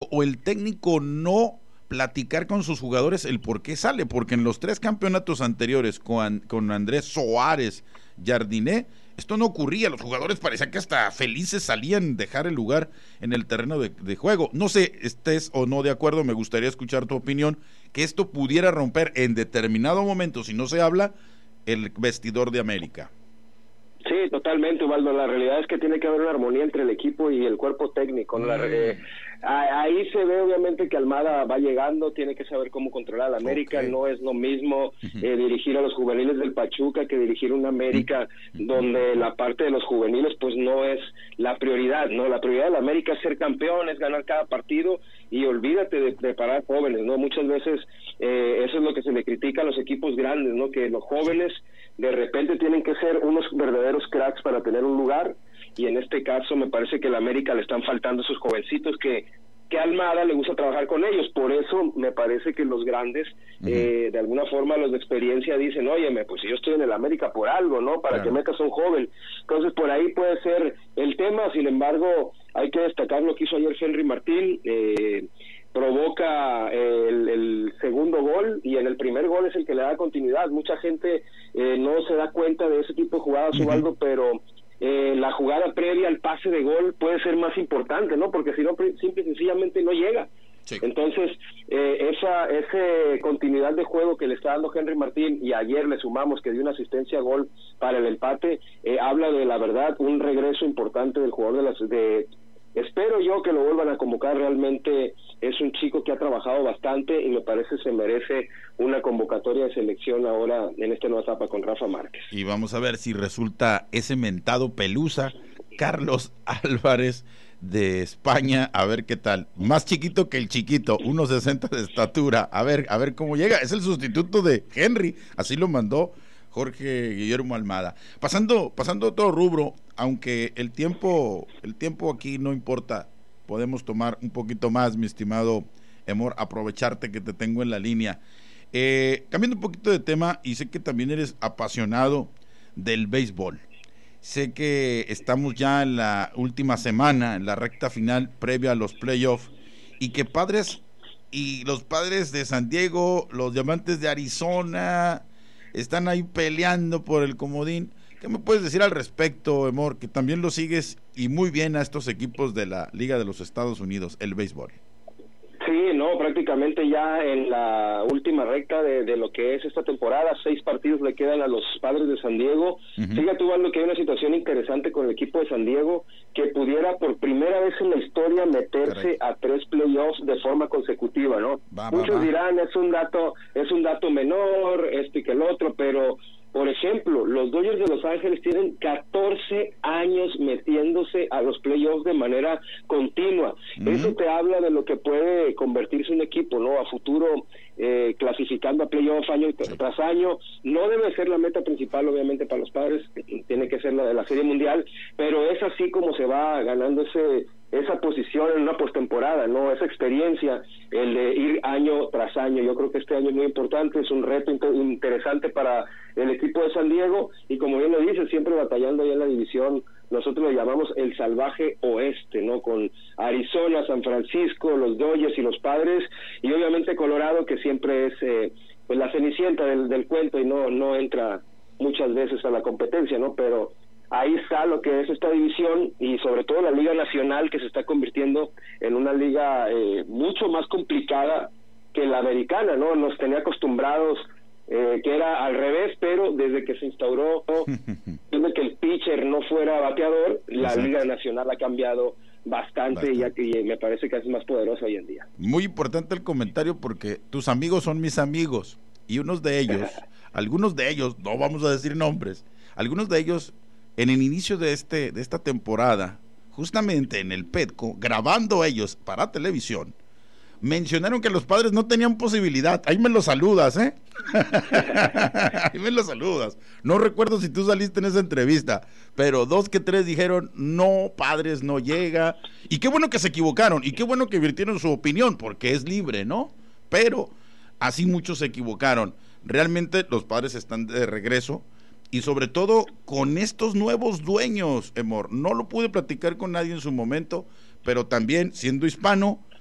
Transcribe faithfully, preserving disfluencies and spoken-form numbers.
o el técnico no platicar con sus jugadores el por qué sale, porque en los tres campeonatos anteriores con, con Andrés Suárez, Jardiné, esto no ocurría, los jugadores parecía que hasta felices salían dejar el lugar en el terreno de, de juego. No sé, estés o no de acuerdo, me gustaría escuchar tu opinión, que esto pudiera romper en determinado momento, si no se habla, el vestidor de América. Sí, totalmente, Ubaldo. La realidad es que tiene que haber una armonía entre el equipo y el cuerpo técnico. La, eh, ahí se ve obviamente que Almada va llegando, tiene que saber cómo controlar a la América. Okay. No es lo mismo eh, dirigir a los juveniles del Pachuca que dirigir una América uh-huh. donde la parte de los juveniles pues no es la prioridad, ¿no? La prioridad de la América es ser campeón, es ganar cada partido y olvídate de preparar jóvenes, ¿no? Muchas veces eh, eso es lo que se le critica a los equipos grandes, ¿no? Que los jóvenes de repente tienen que ser unos verdaderos cracks para tener un lugar, y en este caso me parece que a la América le están faltando esos jovencitos que que a Almada le gusta trabajar con ellos. Por eso me parece que los grandes uh-huh. eh, de alguna forma los de experiencia dicen, óyeme, pues si yo estoy en el América por algo, ¿no? Para claro. que metas a un joven. Entonces por ahí puede ser el tema. Sin embargo, hay que destacar lo que hizo ayer Henry Martín. eh, provoca eh, el, el segundo gol, y en el primer gol es el que le da continuidad. Mucha gente eh, no se da cuenta de ese tipo de jugadas, Ubaldo, uh-huh. pero eh, la jugada previa al pase de gol puede ser más importante, ¿no? Porque si no, simple y sencillamente no llega. Sí. Entonces, eh, esa esa continuidad de juego que le está dando Henry Martín, y ayer le sumamos que dio una asistencia a gol para el empate, eh, habla de la verdad un regreso importante del jugador de las de espero yo que lo vuelvan a convocar. Realmente es un chico que ha trabajado bastante y me parece se merece una convocatoria de selección ahora en esta nueva etapa con Rafa Márquez. Y vamos a ver si resulta ese mentado Pelusa, Carlos Álvarez de España, a ver qué tal. Más chiquito que el chiquito, uno sesenta de estatura, a ver, a ver cómo llega. Es el sustituto de Henry, así lo mandó Jorge Guillermo Almada. Pasando, pasando a otro rubro, aunque el tiempo, el tiempo aquí no importa, podemos tomar un poquito más, mi estimado Emor, aprovecharte que te tengo en la línea. Eh, cambiando un poquito de tema, y sé que también eres apasionado del béisbol. Sé que estamos ya en la última semana, en la recta final previa a los playoffs, y que Padres y los Padres de San Diego, los Diamantes de Arizona, están ahí peleando por el comodín. ¿Qué me puedes decir al respecto, Emor, que también lo sigues y muy bien a estos equipos de la Liga de los Estados Unidos, el béisbol? Sí, no, prácticamente ya en la última recta de, de lo que es esta temporada, seis partidos le quedan a los Padres de San Diego. Uh-huh. Fíjate, Ubaldo, que hay una situación interesante con el equipo de San Diego, que pudiera por primera vez en la historia meterse Correcto. a tres playoffs de forma consecutiva, ¿no? Va, Muchos va, va. dirán, es un dato, es un dato menor, este y que el otro, pero por ejemplo, los Dodgers de Los Ángeles tienen catorce años metiéndose a los playoffs de manera continua. Uh-huh. Eso te habla de lo que puede convertirse un equipo, ¿no? A futuro, eh, clasificando a playoffs año sí. tras año. No debe ser la meta principal, obviamente, para los Padres, tiene que ser la de la Serie Mundial, pero es así como se va ganando ese esa posición en una postemporada, ¿no? Esa experiencia, el de ir año tras año. Yo creo que este año es muy importante, es un reto inter- interesante para el equipo de San Diego, y como bien lo dice, siempre batallando ahí en la división, nosotros lo llamamos el salvaje oeste, ¿no? Con Arizona, San Francisco, los Dodgers y los Padres, y obviamente Colorado, que siempre es eh, pues la cenicienta del, del cuento y no, no entra muchas veces a la competencia, ¿no? Pero ahí está lo que es esta división, y sobre todo la Liga Nacional, que se está convirtiendo en una liga eh, mucho más complicada que la americana, ¿no? Nos tenía acostumbrados eh, que era al revés, pero desde que se instauró, desde que el pitcher no fuera bateador, la Exacto. Liga Nacional ha cambiado bastante, bastante. Ya que me parece que es más poderosa hoy en día. Muy importante el comentario, porque tus amigos son mis amigos, y unos de ellos, algunos de ellos, no vamos a decir nombres, algunos de ellos en el inicio de este de esta temporada, justamente en el Petco, grabando ellos para televisión, mencionaron que los Padres no tenían posibilidad. Ahí me lo saludas, ¿eh? Ahí me lo saludas. No recuerdo si tú saliste en esa entrevista, pero dos que tres dijeron, no, Padres no llega. Y qué bueno que se equivocaron, y qué bueno que virtieron su opinión, porque es libre, ¿no? Pero así muchos se equivocaron. Realmente los Padres están de regreso, y sobre todo con estos nuevos dueños, Emor. No lo pude platicar con nadie en su momento, pero también siendo hispano,